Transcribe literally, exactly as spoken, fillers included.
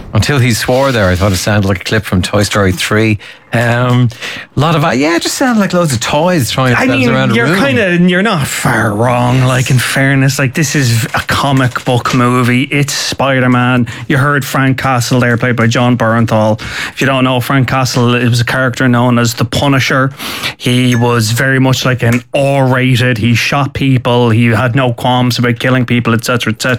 Until he swore there, I thought it sounded like a clip from Toy Story three. Um, a lot of yeah, it just sounded like loads of toys trying to I mean, around you're kind of you're not far wrong. Like, in fairness, like, this is a comic book movie. It's Spider-Man. You heard Frank Castle there, played by John Bernthal. If you don't know, Frank Castle, it was a character known as the Punisher. He was very much like an R-rated. He shot people. He had no qualms about killing people, et cetera, et cetera.